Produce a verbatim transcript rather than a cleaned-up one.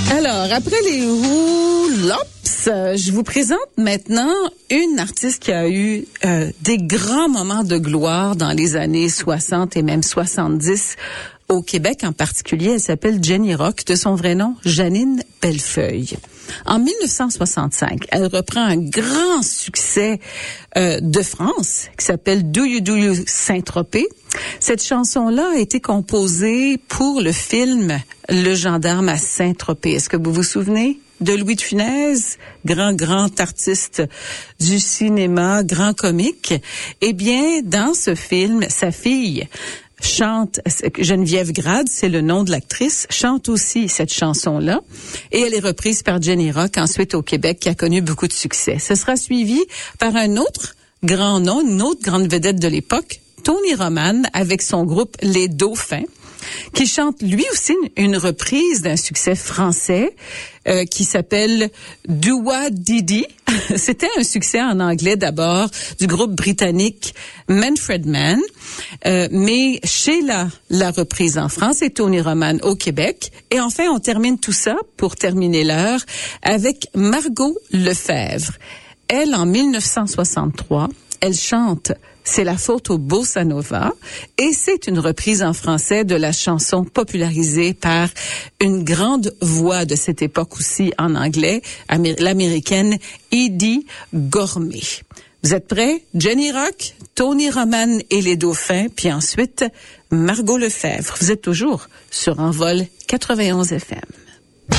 Alors, après les Roulops, euh, je vous présente maintenant une artiste qui a eu euh, des grands moments de gloire dans les années soixante et même soixante-dix au Québec en particulier. Elle s'appelle Jenny Rock, de son vrai nom, Janine Bellefeuille. En mille neuf cent soixante-cinq, elle reprend un grand succès euh, de France qui s'appelle Do You Do You Saint-Tropez. Cette chanson-là a été composée pour le film Le gendarme à Saint-Tropez. Est-ce que vous vous souvenez de Louis de Funès, grand, grand artiste du cinéma, grand comique? Eh bien, dans ce film, sa fille chante, Geneviève Grade, c'est le nom de l'actrice, chante aussi cette chanson-là. Et elle est reprise par Jenny Rock, ensuite au Québec, qui a connu beaucoup de succès. Ce sera suivi par un autre grand nom, une autre grande vedette de l'époque, Tony Roman, avec son groupe Les Dauphins, qui chante lui aussi une reprise d'un succès français euh, qui s'appelle Doua Didi. C'était un succès en anglais d'abord du groupe britannique Manfred Mann, euh, mais Sheila l'a reprise en France et Tony Roman au Québec. Et enfin, on termine tout ça, pour terminer l'heure, avec Margot Lefebvre. Elle, en mille neuf cent soixante-trois, elle chante C'est la faute au bossa nova, et c'est une reprise en français de la chanson popularisée par une grande voix de cette époque aussi en anglais, amér- l'américaine Eydie Gormé. Vous êtes prêts? Jenny Rock, Tony Roman et les Dauphins, puis ensuite Margot Lefebvre. Vous êtes toujours sur Envol quatre-vingt-onze F M.